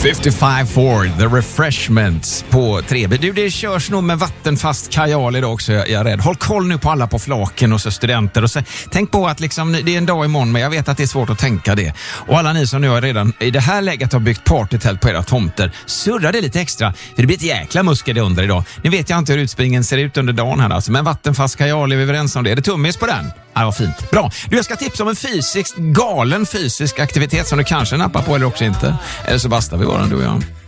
55 Ford, The Refreshments på 3B. Du, det körs nog med vattenfast kajal idag också, jag är rädd. Håll koll nu på alla på flaken och så studenter. Och så, tänk på att liksom, det är en dag imorgon, men jag vet att det är svårt att tänka det. Och alla ni som nu har redan i det här läget har byggt partytält på era tomter, surra det lite extra, för det blir ett jäkla muskel under idag. Ni vet jag inte hur utspringen ser ut under dagen här alltså, men vattenfast kajal är vi överens om det. Är det tummis på den? Ja, vad fint. Bra. Du, jag ska tipsa om en galen fysisk aktivitet som du kanske nappar på eller också inte. Eller så bastar vi bara, du och jag.